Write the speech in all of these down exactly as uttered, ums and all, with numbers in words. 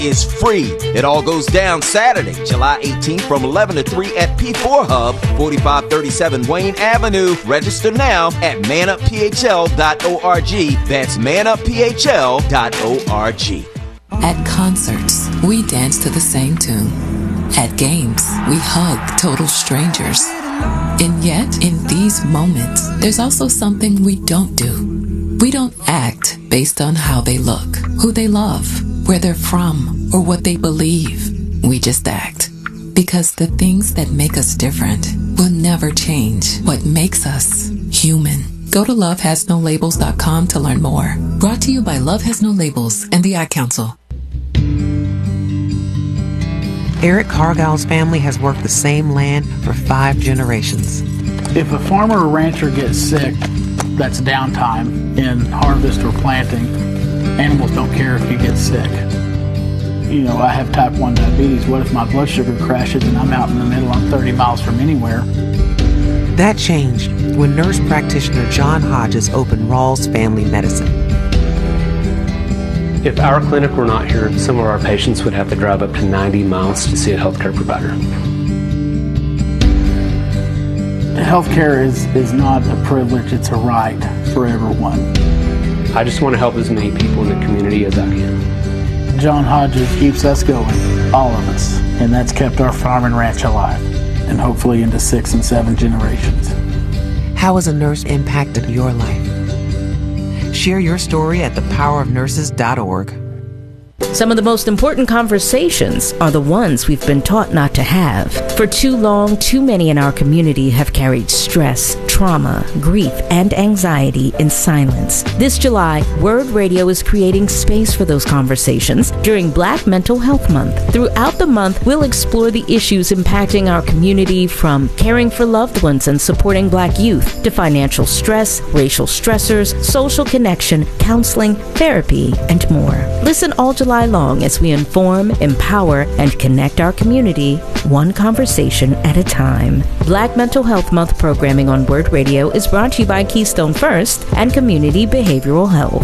is free. It all goes down Saturday, July eighteenth from eleven to three at P four Hub, forty-five thirty-seven Wayne Avenue. Register now at man up p h l dot org. That's man up p h l dot org. At concerts, we dance to the same tune. At games, we hug total strangers. And yet, in these moments, there's also something we don't do. We don't act based on how they look, who they love, where they're from, or what they believe. We just act. Because the things that make us different will never change what makes us human. Go to love has no labels dot com to learn more. Brought to you by Love Has No Labels and the Ad Council. Eric Cargill's family has worked the same land for five generations. If a farmer or rancher gets sick, that's downtime in harvest or planting. Animals don't care if you get sick. You know, I have type one diabetes. What if my blood sugar crashes and I'm out in the middle, I'm thirty miles from anywhere? That changed when nurse practitioner John Hodges opened Rawls Family Medicine. If our clinic were not here, some of our patients would have to drive up to ninety miles to see a healthcare provider. Healthcare is, is not a privilege, it's a right for everyone. I just want to help as many people in the community as I can. John Hodges keeps us going, all of us, and that's kept our farm and ranch alive, and hopefully into six and seven generations. How has a nurse impacted your life? Share your story at the power of nurses dot org. Some of the most important conversations are the ones we've been taught not to have. For too long, too many in our community have carried stress, trauma, grief, and anxiety in silence. This July, Word Radio is creating space for those conversations during Black Mental Health Month. Throughout the month, we'll explore the issues impacting our community, from caring for loved ones and supporting Black youth to financial stress, racial stressors, social connection, counseling, therapy, and more. Listen all July long as we inform, empower, and connect our community one conversation at a time. Black Mental Health Month programming on Word Radio is brought to you by Keystone First and Community Behavioral Health.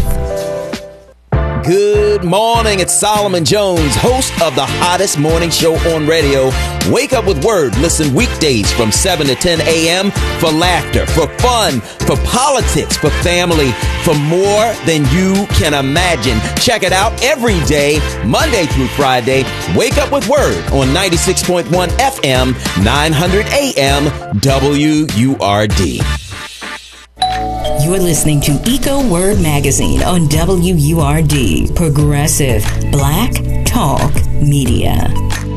Good morning. It's Solomon Jones, host of the hottest morning show on radio. Wake up with Word. Listen weekdays from seven to ten a.m. for laughter, for fun, for politics, for family, for more than you can imagine. Check it out every day, Monday through Friday. Wake up with Word on ninety-six point one F M, nine hundred A M, W U R D. You're listening to Eco Word Magazine on W U R D, Progressive Black Talk Media.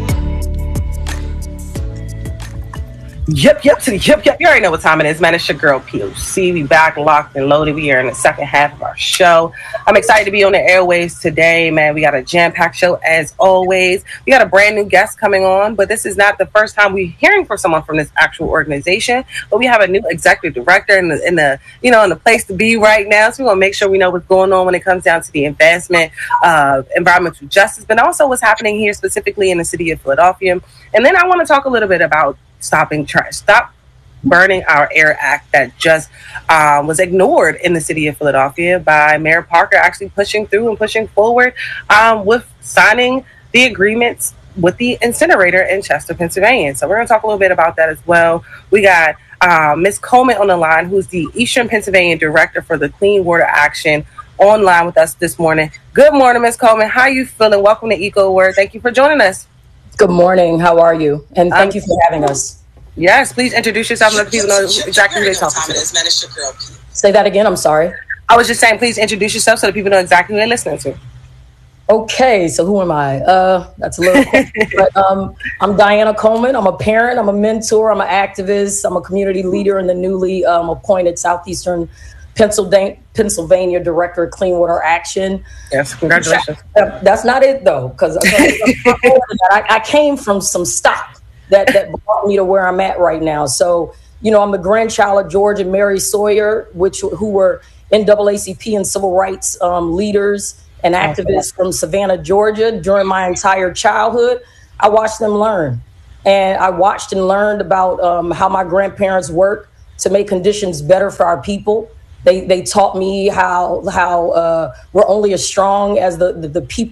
Yep, yep, to the yep, yep. You already know what time it is, man. It's your girl, P O C. We back, locked, and loaded. We are in the second half of our show. I'm excited to be on the airwaves today, man. We got a jam-packed show, as always. We got a brand new guest coming on, but this is not the first time we're hearing from someone from this actual organization. But we have a new executive director in the, in the you know, in the place to be right now. So we're going to make sure we know what's going on when it comes down to the advancement of environmental justice, but also what's happening here specifically in the city of Philadelphia. And then I want to talk a little bit about stopping trash, stop burning our air act that just um, was ignored in the city of Philadelphia by Mayor Parker, actually pushing through and pushing forward um, with signing the agreements with the incinerator in Chester, Pennsylvania. So we're going to talk a little bit about that as well. We got uh, Miz Coleman on the line, who's the Eastern Pennsylvania Director for the Clean Water Action, online with us this morning. Good morning, Miz Coleman. How are you feeling? Welcome to Eco Word. Thank you for joining us. Good morning. How are you? And thank um, you for having us. Yes, please introduce yourself and let people know exactly who they're talking to. Say that again. I'm sorry. I was just saying, please introduce yourself so that people know exactly who they're listening to. Okay, so who am I? Uh, that's a little cool. But um, I'm Diana Coleman. I'm a parent. I'm a mentor. I'm an activist. I'm a community leader in the newly um, appointed Southeastern Pennsylvania, Pennsylvania Director of Clean Water Action. Yes, congratulations. That, that's not it, though, because I, I came from some stock that, that brought me to where I'm at right now. So, you know, I'm the grandchild of George and Mary Sawyer, which who were N double A C P and civil rights um, leaders and activists from Savannah, Georgia. During my entire childhood, I watched them learn. And I watched and learned about um, how my grandparents worked to make conditions better for our people. They they taught me how how uh, we're only as strong as the, the, the people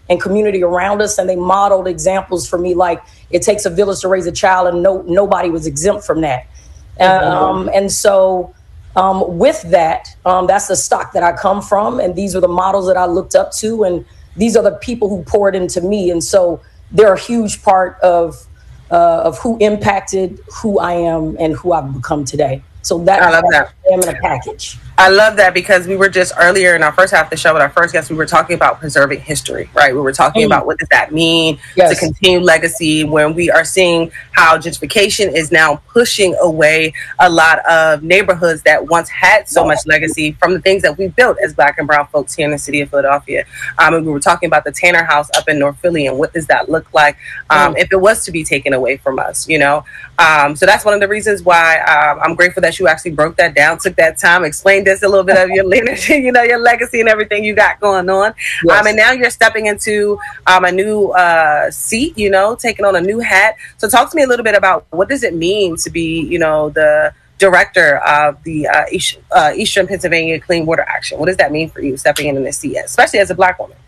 and community around us. And they modeled examples for me, like it takes a village to raise a child, and no nobody was exempt from that. Mm-hmm. Um, and so um, with that, um, that's the stock that I come from. And these are the models that I looked up to. And these are the people who poured into me. And so they're a huge part of uh, of who impacted who I am and who I've become today. So that, I love that. I am in a package. I love that, because we were just earlier in our first half of the show with our first guest, we were talking about preserving history, right? We were talking mm. about what does that mean yes. to continue legacy when we are seeing how gentrification is now pushing away a lot of neighborhoods that once had so much legacy from the things that we built as Black and brown folks here in the city of Philadelphia. Um, and we were talking about the Tanner House up in North Philly and what does that look like um, mm. if it was to be taken away from us, you know? Um, so that's one of the reasons why uh, I'm grateful that you actually broke that down, took that time, explained this a little bit of your lineage, you know, your legacy and everything you got going on. Yes. Um, and now you're stepping into um, a new uh, seat, you know, taking on a new hat. So talk to me a little bit about what does it mean to be, you know, the director of the uh, East, uh, Eastern Pennsylvania Clean Water Action. What does that mean for you stepping in this seat, especially as a Black woman?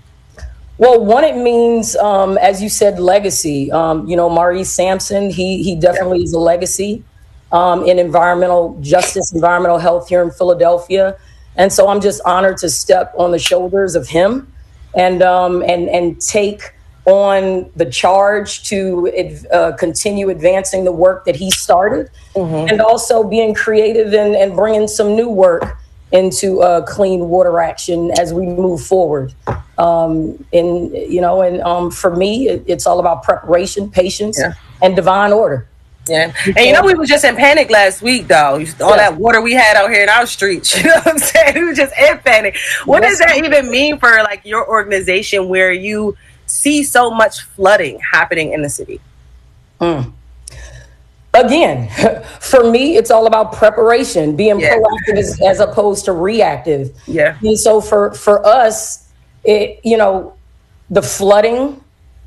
Well, one, it means, um, as you said, legacy. Um, you know, Maurice Sampson, he he definitely is a legacy um, in environmental justice, environmental health here in Philadelphia. And so I'm just honored to step on the shoulders of him and um, and and take on the charge to uh, continue advancing the work that he started, mm-hmm. and also being creative and, and bringing some new work into uh, clean water action as we move forward. Um, and, you know, and um, for me, it, it's all about preparation, patience, yeah. and divine order. Yeah. And you know, we were just in panic last week, though. All yeah. that water we had out here in our streets. You know what I'm saying? We were just in panic. What yes. does that even mean for like your organization where you see so much flooding happening in the city? Mm. Again, for me, it's all about preparation, being yeah. proactive as, as opposed to reactive. Yeah. And so for, for us, it, you know, the flooding,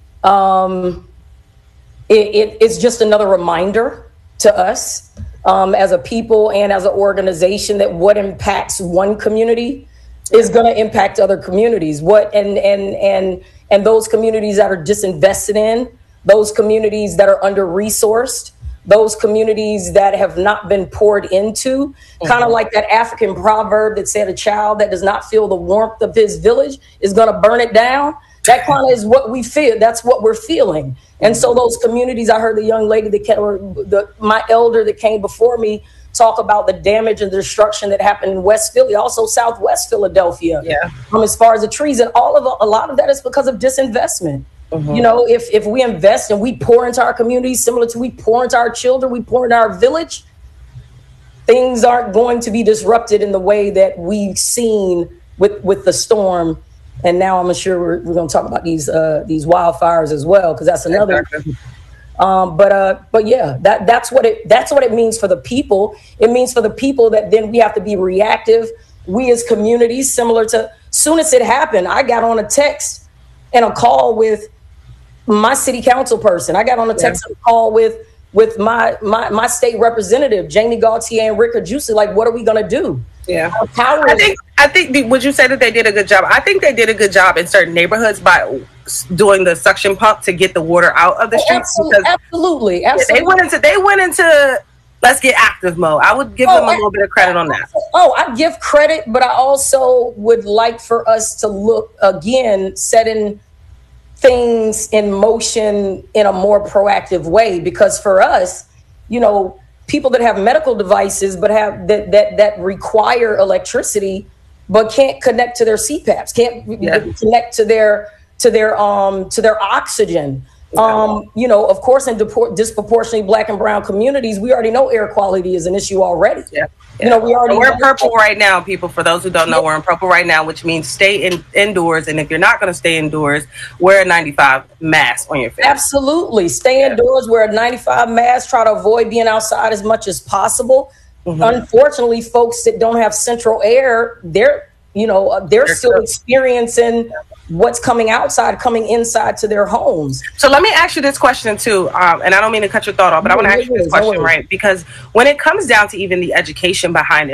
um, it, it, it's just another reminder to us um, as a people and as an organization that what impacts one community is going to impact other communities. What and and and and those communities that are disinvested in, those communities that are under-resourced, those communities that have not been poured into, mm-hmm. kind of like that African proverb that said a child that does not feel the warmth of his village is going to burn it down. That kind of is what we feel. That's what we're feeling. And so those communities, I heard the young lady that came, or the, my elder that came before me talk about the damage and destruction that happened in West Philly, also Southwest Philadelphia. Yeah. Um, as far as the trees, and all of a lot of that is because of disinvestment. Mm-hmm. You know, if if we invest and we pour into our communities, similar to we pour into our children, we pour into our village, things aren't going to be disrupted in the way that we've seen with, with the storm. And now I'm sure we're, we're going to talk about these uh, these wildfires as well, because that's another. Exactly. Um, but uh, but yeah, that that's what it that's what it means for the people. It means for the people that then we have to be reactive. We as communities, similar to soon as it happened, I got on a text and a call with my city council person. I got on a text yeah. and a call with with my, my my state representative, Jamie Gaultier and Rick Juicy. Like, what are we going to do? Yeah, I think I think. Would you say that they did a good job? I think they did a good job in certain neighborhoods by doing the suction pump to get the water out of the streets. Absolutely, absolutely, absolutely. They went into they went into let's get active mode. I would give oh, them a little bit of credit on that. Oh, I give credit, but I also would like for us to look again, setting things in motion in a more proactive way, because for us, you know, people that have medical devices but have that that that require electricity but can't connect to their C PAPs, can't yeah. connect to their to their um to their oxygen. Yeah. Um, you know, of course, in depor- disproportionately Black and brown communities, we already know air quality is an issue already. Yeah. Yeah. You know, we already so we're in purple right now, people. For those who don't know, we're in purple right now, which means stay in indoors. And if you're not going to stay indoors, wear a ninety-five mask on your face. Absolutely. Stay yeah. indoors, wear a ninety-five mask, try to avoid being outside as much as possible. Mm-hmm. Unfortunately, folks that don't have central air, they're, you know, they're, they're still tough. experiencing yeah. what's coming outside, coming inside to their homes. So let me ask you this question too, um, and I don't mean to cut your thought off, but no, I want to ask you this question, right? Because when it comes down to even the education behind it,